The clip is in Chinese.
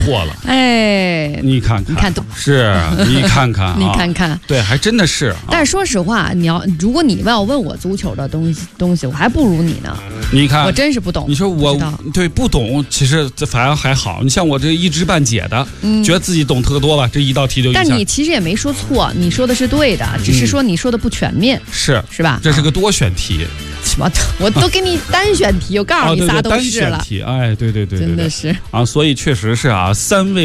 破了。 哎， 你看看，你看看， 你看看， 对，还真的是。 但是说实话，如果你要问我足球的东西，我还不如你呢。 你看， 我真是不懂。 你说我对不懂，其实反而还好。你像我这一知半解的，觉得自己懂特多吧，这一道题就。 但你其实也没说错，你说的是对的，只是说你说的不全面，是吧？ 这是个多选题。 我都给你单选题，我告诉你仨都是了。 单选题，哎，对， 真的是啊，所以确实是啊，3位。